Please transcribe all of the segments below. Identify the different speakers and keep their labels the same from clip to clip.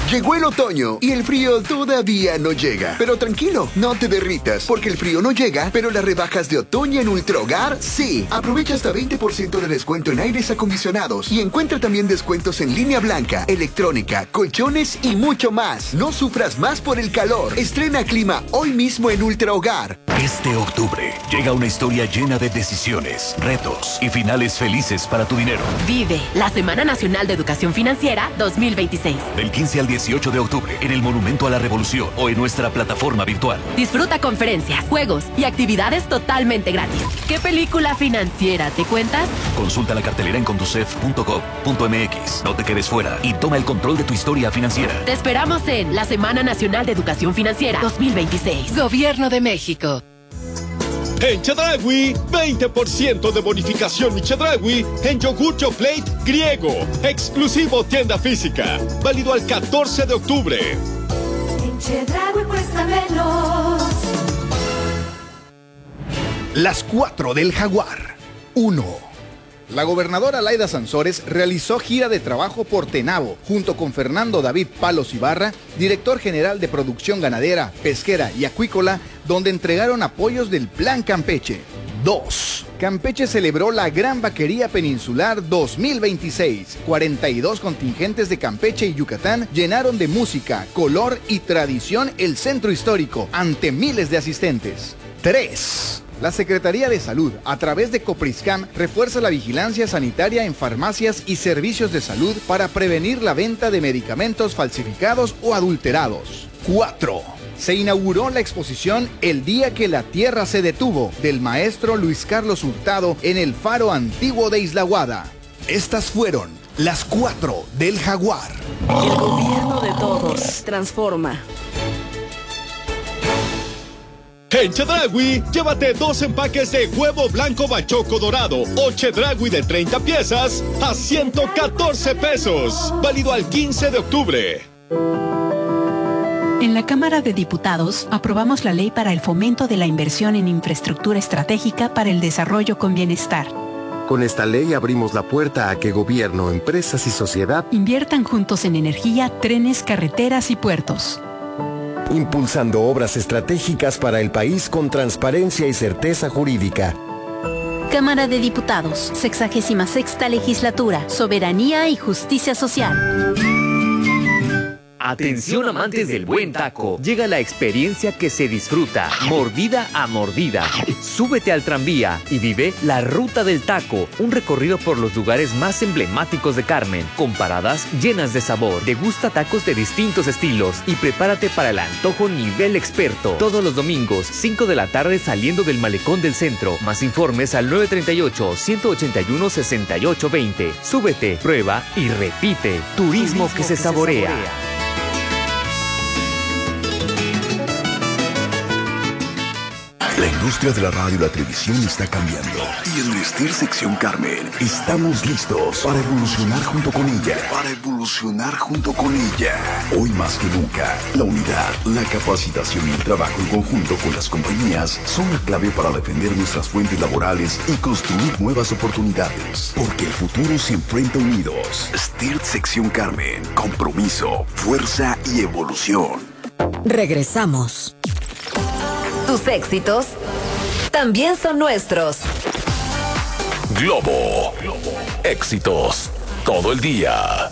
Speaker 1: Llegó el otoño y el frío todavía no llega. Pero tranquilo, no te derritas, porque el frío no llega, pero las rebajas de otoño en Ultrahogar sí. Aprovecha hasta 20% de descuento en aires acondicionados y encuentra también descuentos en línea blanca, electrónica, colchones y mucho más. No sufras más por el calor. Estrena clima hoy mismo en Ultrahogar.
Speaker 2: Este octubre llega una historia llena de decisiones, retos y finales felices para tu dinero.
Speaker 3: Vive la Semana Nacional de Educación Financiera 2026.
Speaker 2: Del 15 al 18 de octubre en el Monumento a la Revolución o en nuestra plataforma virtual.
Speaker 3: Disfruta conferencias, juegos y actividades totalmente gratis. ¿Qué película financiera te cuentas?
Speaker 2: Consulta la cartelera en conducef.gov.mx. No te quedes fuera y toma el control de tu historia financiera.
Speaker 3: Te esperamos en la Semana Nacional de Educación Financiera 2026. Gobierno de México.
Speaker 4: En Chedraui, 20% de bonificación y Chedraui en yogur Yoplait griego. Exclusivo tienda física. Válido al 14 de octubre.
Speaker 5: En Chedraui cuesta menos.
Speaker 6: Las 4 del Jaguar. 1. La gobernadora Laida Sansores realizó gira de trabajo por Tenabo, junto con Fernando David Palos Ibarra, director general de producción ganadera, pesquera y acuícola, donde entregaron apoyos del Plan Campeche. 2. Campeche celebró la Gran Vaquería Peninsular 2026. 42 contingentes de Campeche y Yucatán llenaron de música, color y tradición el centro histórico ante miles de asistentes. 3. La Secretaría de Salud, a través de Copriscam, refuerza la vigilancia sanitaria en farmacias y servicios de salud para prevenir la venta de medicamentos falsificados o adulterados. 4. Se inauguró la exposición El día que la Tierra se detuvo, del maestro Luis Carlos Hurtado en el Faro Antiguo de Isla Guada. Estas fueron las 4 del Jaguar.
Speaker 7: El gobierno de todos transforma.
Speaker 4: En Chedraui, llévate 2 empaques de huevo blanco bachoco dorado o Chedraui de 30 piezas a 114 pesos. Válido al 15 de octubre.
Speaker 8: En la Cámara de Diputados aprobamos la ley para el fomento de la inversión en infraestructura estratégica para el desarrollo con bienestar.
Speaker 9: Con esta ley abrimos la puerta a que gobierno, empresas y sociedad
Speaker 8: inviertan juntos en energía, trenes, carreteras y puertos.
Speaker 9: Impulsando obras estratégicas para el país con transparencia y certeza jurídica.
Speaker 10: Cámara de Diputados, 66ª Legislatura, Soberanía y Justicia Social.
Speaker 11: Atención amantes del buen taco, llega la experiencia que se disfruta, mordida a mordida. Súbete al tranvía y vive la Ruta del Taco, un recorrido por los lugares más emblemáticos de Carmen, con paradas llenas de sabor. Degusta tacos de distintos estilos y prepárate para el antojo nivel experto. Todos los domingos, 5 de la tarde saliendo del Malecón del Centro. Más informes al 938-181-6820. Súbete, prueba y repite. Turismo que se saborea.
Speaker 2: La industria de la radio y la televisión está cambiando. Y en Vestir Sección Carmen estamos listos para evolucionar junto con ella. Hoy más que nunca, la unidad, la capacitación y el trabajo en conjunto con las compañías son la clave para defender nuestras fuentes laborales y construir nuevas oportunidades. Porque el futuro se enfrenta unidos. STIRT Sección Carmen. Compromiso, fuerza y evolución.
Speaker 12: Regresamos. Tus éxitos también son nuestros.
Speaker 2: Globo. Éxitos todo el día.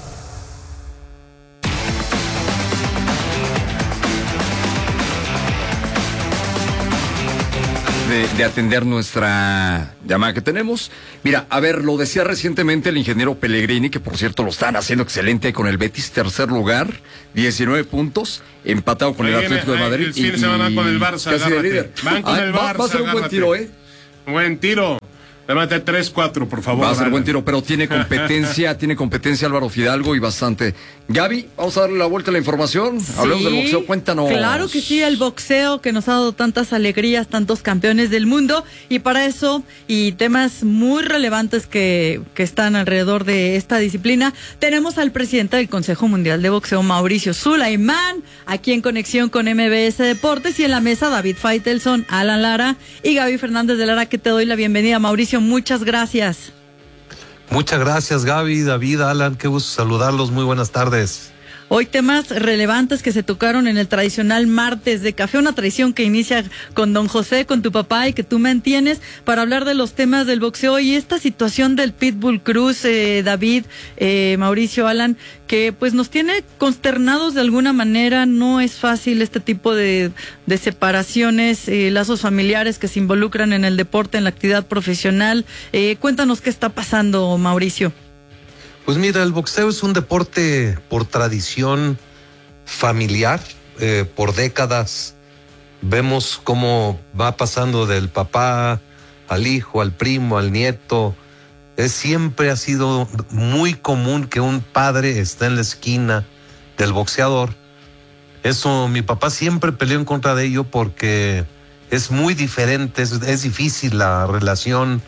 Speaker 13: De atender nuestra llamada que tenemos. Mira, a ver, lo decía recientemente el ingeniero Pellegrini, que por cierto lo están haciendo excelente con el Betis, tercer lugar, 19 puntos, empatado con el Atlético de Madrid.
Speaker 14: El fin de semana con el Barça,
Speaker 13: casi de líder.
Speaker 14: Van con el Barça,
Speaker 13: va a ser un buen tiro, ¿eh?
Speaker 14: Buen tiro. Le mete 3-4, por favor.
Speaker 13: Va a ser buen tiro, pero tiene competencia Álvaro Fidalgo y bastante. Gaby, vamos a darle la vuelta a la información. Sí, hablemos del boxeo, cuéntanos.
Speaker 15: Claro que sí, el boxeo que nos ha dado tantas alegrías, tantos campeones del mundo, y para eso, y temas muy relevantes que están alrededor de esta disciplina, tenemos al presidente del Consejo Mundial de Boxeo, Mauricio Sulaimán, aquí en conexión con MBS Deportes, y en la mesa David Faitelson, Alan Lara y Gaby Fernández de Lara, que te doy la bienvenida, Mauricio. Muchas gracias.
Speaker 16: Muchas gracias, Gaby, David, Alan, qué gusto saludarlos, muy buenas tardes.
Speaker 15: Hoy temas relevantes que se tocaron en el tradicional martes de café, una tradición que inicia con don José, con tu papá y que tú mantienes para hablar de los temas del boxeo y esta situación del Pitbull Cruz, David, Mauricio, Alan, que pues nos tiene consternados de alguna manera. No es fácil este tipo de separaciones, lazos familiares que se involucran en el deporte, en la actividad profesional. Cuéntanos qué está pasando, Mauricio.
Speaker 16: Pues mira, el boxeo es un deporte por tradición familiar, por décadas. Vemos cómo va pasando del papá al hijo, al primo, al nieto. Siempre ha sido muy común que un padre esté en la esquina del boxeador. Eso, mi papá siempre peleó en contra de ello porque es muy diferente, es difícil la relación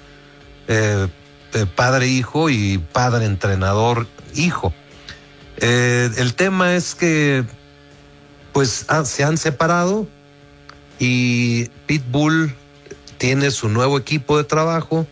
Speaker 16: padre-hijo y padre-entrenador-hijo. El tema es que pues se han separado y Pitbull tiene su nuevo equipo de trabajo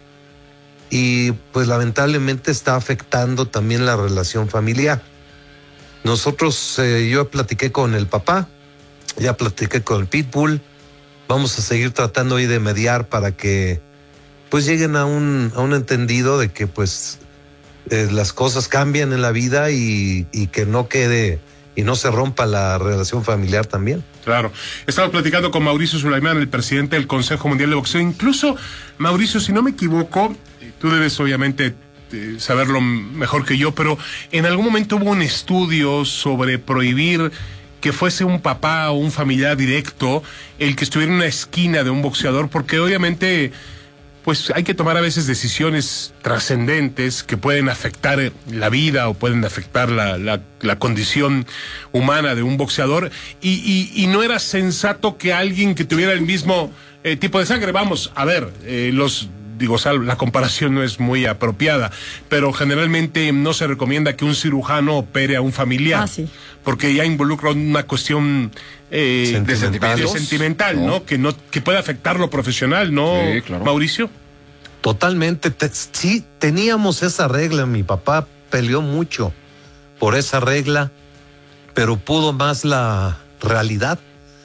Speaker 16: y pues lamentablemente está afectando también la relación familiar. Nosotros, yo platiqué con el papá, ya platiqué con el Pitbull, vamos a seguir tratando ahí de mediar para que pues lleguen a un entendido de que pues las cosas cambian en la vida y que no quede y no se rompa la relación familiar también.
Speaker 14: Claro. Estamos platicando con Mauricio Sulaimán, el presidente del Consejo Mundial de Boxeo. Incluso, Mauricio, si no me equivoco, tú debes obviamente saberlo mejor que yo, pero en algún momento hubo un estudio sobre prohibir que fuese un papá o un familiar directo el que estuviera en una esquina de un boxeador, porque obviamente pues hay que tomar a veces decisiones trascendentes que pueden afectar la vida o pueden afectar la condición humana de un boxeador y no era sensato que alguien que tuviera el mismo tipo de sangre, vamos, a ver, la comparación no es muy apropiada, pero generalmente no se recomienda que un cirujano opere a un familiar, porque ya involucra una cuestión sentimental, ¿no? Que puede afectar lo profesional, ¿no, sí, claro. Mauricio?
Speaker 16: Totalmente, sí, teníamos esa regla, mi papá peleó mucho por esa regla, pero pudo más la realidad.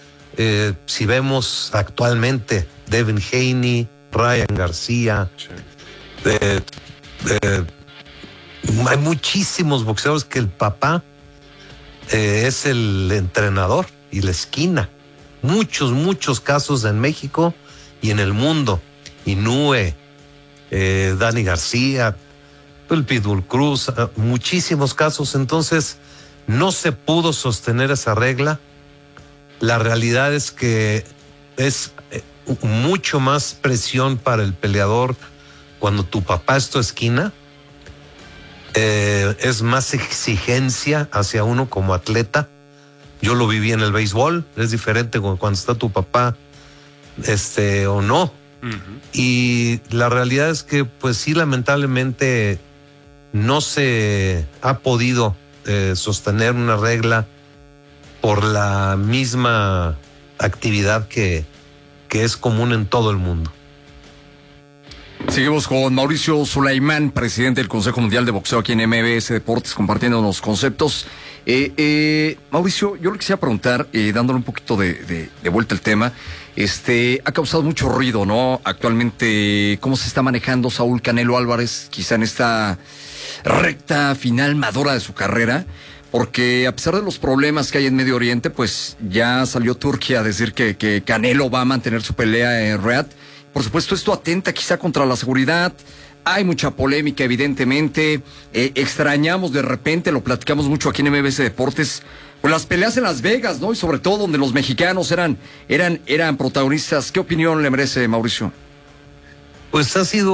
Speaker 16: Si vemos actualmente, Devin Haney, Ryan García, sí. Hay muchísimos boxeadores que el papá es el entrenador y la esquina. Muchos casos en México y en el mundo. Inoue, Dani García, el Pitbull Cruz, muchísimos casos. Entonces no se pudo sostener esa regla. La realidad es que es mucho más presión para el peleador cuando tu papá es tu esquina. Es más exigencia hacia uno como atleta. Yo lo viví en el béisbol, es diferente cuando está tu papá o no. Uh-huh. Y la realidad es que pues sí, lamentablemente no se ha podido sostener una regla por la misma actividad que es común en todo el mundo.
Speaker 13: Seguimos con Mauricio Sulaimán, presidente del Consejo Mundial de Boxeo aquí en MBS Deportes, compartiendo los conceptos. Mauricio, yo le quisiera preguntar, dándole un poquito de vuelta al tema, ha causado mucho ruido, ¿no? Actualmente, ¿cómo se está manejando Saúl Canelo Álvarez, quizá en esta recta final madura de su carrera? Porque a pesar de los problemas que hay en Medio Oriente, pues ya salió Turquía a decir que Canelo va a mantener su pelea en Riyadh. Por supuesto, esto atenta quizá contra la seguridad. Hay mucha polémica, evidentemente. Extrañamos de repente, lo platicamos mucho aquí en MBS Deportes, pues las peleas en Las Vegas, ¿no? Y sobre todo donde los mexicanos eran protagonistas. ¿Qué opinión le merece, Mauricio?
Speaker 16: Pues ha sido